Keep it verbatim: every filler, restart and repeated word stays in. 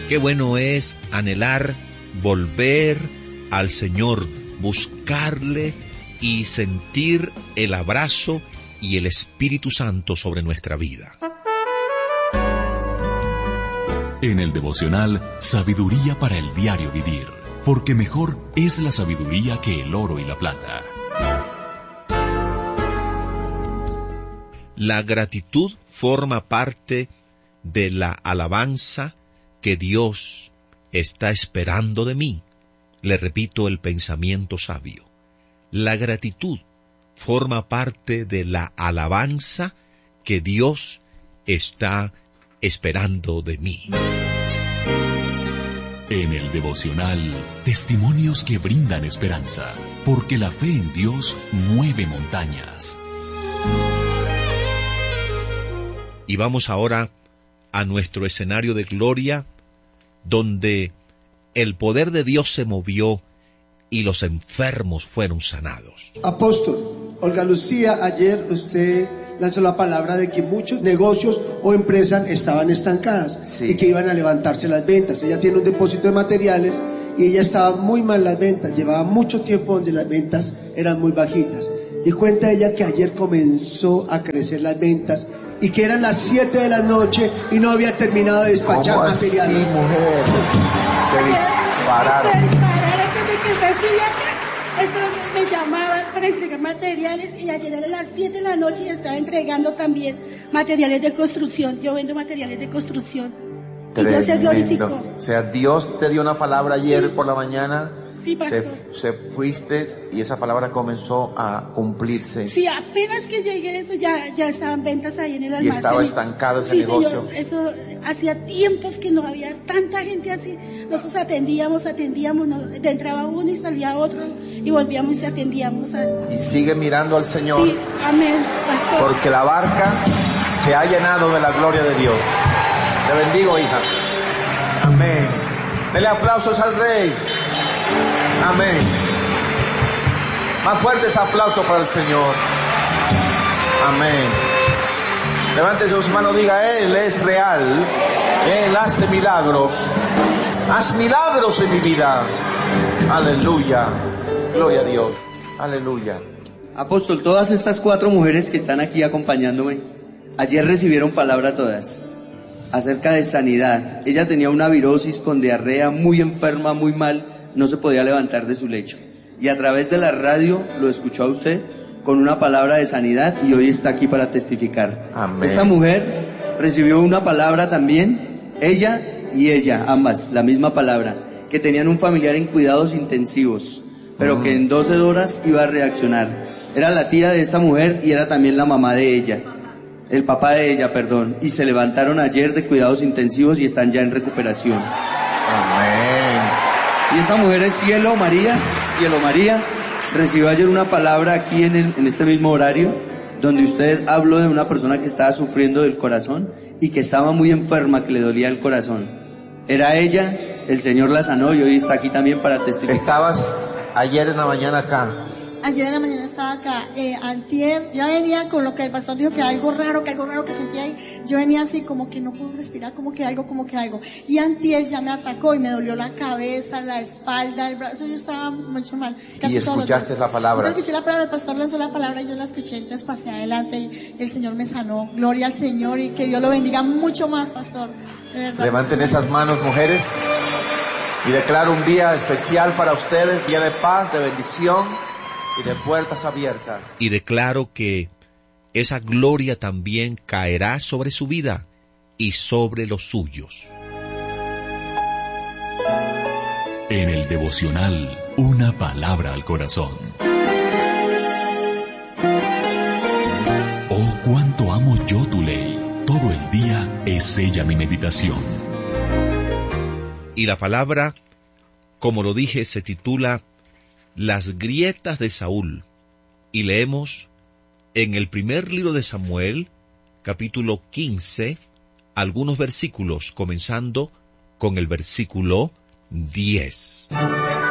Qué bueno es anhelar volver al Señor, buscarle y sentir el abrazo y el Espíritu Santo sobre nuestra vida. En el devocional, sabiduría para el diario vivir, porque mejor es la sabiduría que el oro y la plata. La gratitud forma parte de la alabanza que Dios está esperando de mí. Le repito el pensamiento sabio. La gratitud forma parte de la alabanza que Dios está esperando de mí. En el devocional, testimonios que brindan esperanza, porque la fe en Dios mueve montañas. Y vamos ahora a nuestro escenario de gloria, donde el poder de Dios se movió y los enfermos fueron sanados. Apóstol, Olga Lucía, ayer usted lanzó la palabra de que muchos negocios o empresas estaban estancadas, sí, y que iban a levantarse las ventas. Ella tiene un depósito de materiales y ella estaba muy mal las ventas, llevaba mucho tiempo donde las ventas eran muy bajitas. Y cuenta ella que ayer comenzó a crecer las ventas y que eran las siete de la noche y no había terminado de despachar materiales. Sí, mujer, se dispararon. Se dispararon desde que me fui de acá. Eso me llamaban para entregar materiales y ayer eran las siete de la noche y estaba entregando también materiales de construcción. Yo vendo materiales de construcción. Tremendo. Y Dios se glorificó. O sea, Dios te dio una palabra ayer, sí, por la mañana. Sí, pastor. Se, se fuiste y esa palabra comenzó a cumplirse. Sí, apenas que llegué eso ya, ya estaban ventas ahí en el almacén. Y estaba estancado ese sí, negocio. Señor, eso hacía tiempos que no había tanta gente así. Nosotros atendíamos, atendíamos, no, entraba uno y salía otro y volvíamos y atendíamos. A... Y sigue mirando al Señor. Sí, amén, pastor. Porque la barca se ha llenado de la gloria de Dios. Te bendigo, hija. Amén. Dele aplausos al Rey. Amén. Más fuertes aplausos para el Señor. Amén. Levántese sus manos, diga: Él es real. Él hace milagros. Haz milagros en mi vida. Aleluya. Gloria a Dios. Aleluya. Apóstol, todas estas cuatro mujeres que están aquí acompañándome, ayer recibieron palabra todas acerca de sanidad. Ella tenía una virosis con diarrea, muy enferma, muy mal, no se podía levantar de su lecho. Y a través de la radio lo escuchó a usted con una palabra de sanidad y hoy está aquí para testificar. Amén. Esta mujer recibió una palabra también, ella y ella, ambas, la misma palabra, que tenían un familiar en cuidados intensivos, pero mm. que en doce horas iba a reaccionar. Era la tía de esta mujer y era también la mamá de ella. El papá de ella, perdón, y se levantaron ayer de cuidados intensivos y están ya en recuperación. Amén. Y esa mujer es Cielo María, Cielo María, recibió ayer una palabra aquí en, el, en este mismo horario, donde usted habló de una persona que estaba sufriendo del corazón y que estaba muy enferma, que le dolía el corazón. Era ella, el Señor la sanó y hoy está aquí también para testificar. Estabas ayer en la mañana acá. Ayer en la mañana estaba acá, eh, antier, ya venía con lo que el pastor dijo, que algo raro, que algo raro que sentía ahí. Yo venía así como que no puedo respirar, como que algo, como que algo. Y antier ya me atacó y me dolió la cabeza, la espalda, el brazo, yo estaba mucho mal. Casi y escuchaste la palabra. Entonces escuché la palabra, el pastor lanzó la palabra y yo la escuché, entonces pasé adelante y el Señor me sanó. Gloria al Señor y que Dios lo bendiga mucho más, pastor. Levanten esas manos, mujeres, y declaro un día especial para ustedes, día de paz, de bendición y de puertas abiertas. Y declaro que esa gloria también caerá sobre su vida y sobre los suyos. En el devocional, una palabra al corazón. Oh, cuánto amo yo tu ley. Todo el día es ella mi meditación. Y la palabra, como lo dije, se titula Las grietas de Saúl, y leemos en el primer libro de Samuel, capítulo quince, algunos versículos, comenzando con el versículo diez.